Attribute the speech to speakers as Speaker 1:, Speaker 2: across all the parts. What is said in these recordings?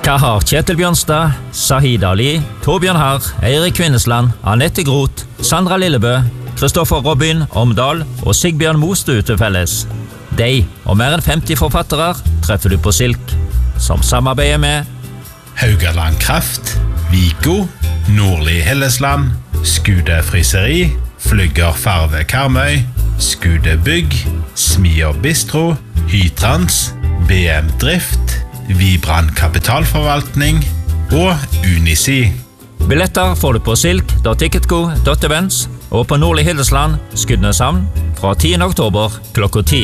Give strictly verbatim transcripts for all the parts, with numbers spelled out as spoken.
Speaker 1: Kahar Kjetil Bjørnstad, Sahid Ali, Torbjørn Harr, Eirik Kvinnesland, Annette Groth, Sandra Lillebø, Kristoffer Robin Omdal og Sigbjørn Mostø til felles. De og mer enn femti forfattere treffer du på Silk, som samarbeider med
Speaker 2: Haugaland Kraft, Vico, Nordli Hillesland, Skude Friseri, Flygger Farve Karmøy, Skude Bygg, Smier Bistro, Hytrans, B M Drift, Vibran Kapitalforvaltning og Unisi.
Speaker 1: Billetter får du på silk punktum ticketco punktum events og på Nordli Hillesland, Skudeneshavn, fra tiende oktober klokka ti.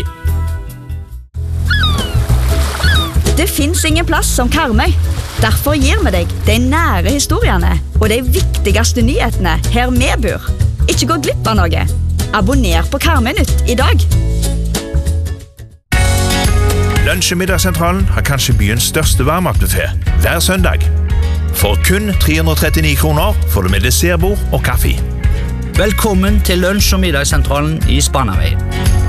Speaker 3: Det finnes ingen plass som Karmøy. Derfor gir vi deg de nære historiene og de viktigste nyhetene her vi bor. Ikke gå glipp av noe. Abonner på Karmøy-nytt i dag.
Speaker 4: Lunsj- og middagssentralen har kanskje byens største varmmatbuffet hver søndag. For kun tre hundre og trettini kroner får du med dessertbord og kaffe.
Speaker 5: Velkommen til Lunsj- og middagssentralen i Spanavei.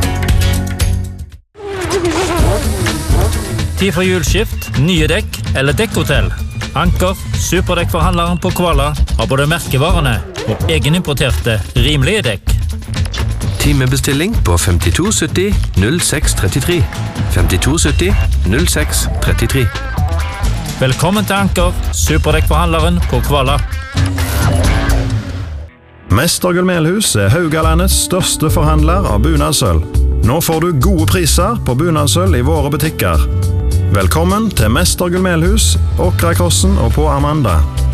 Speaker 1: Tid for hjulskift, nye dekk eller dekkhotell. Anker, superdekkforhandleren på Kvala, har både merkevarene og egenimporterte rimelige dekk.
Speaker 6: Timebestilling på femtito sytti null seks trettitre. femtito sytti null seks trettitre.
Speaker 1: Velkommen til Anker, superdekkforhandleren på Kvala.
Speaker 7: Mester Gullmelhus er Haugalandets største forhandler av bunadsøl. Nå får du gode priser på bunadsøl i våre butikker. Velkommen til Mester Gullmelhus, Åkrakossen og på Amanda.